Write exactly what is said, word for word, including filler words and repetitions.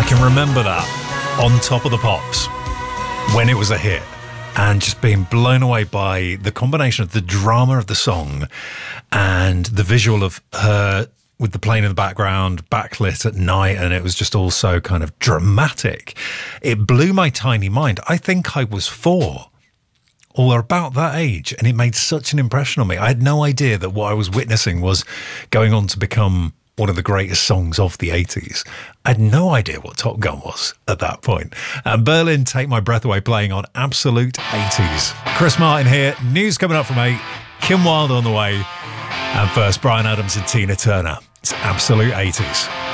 can remember that on Top of the Pops when it was a hit and just being blown away by the combination of the drama of the song and the visual of her with the plane in the background, backlit at night, and it was just all so kind of dramatic. It blew my tiny mind. I think I was four or about that age, and it made such an impression on me. I had no idea that what I was witnessing was going on to become one of the greatest songs of the eighties. I had no idea what Top Gun was at that point. And Berlin, Take My Breath Away, playing on Absolute eighties. Chris Martin here. News coming up from eight. Kim Wilde on the way. And first, Bryan Adams and Tina Turner. It's Absolute eighties.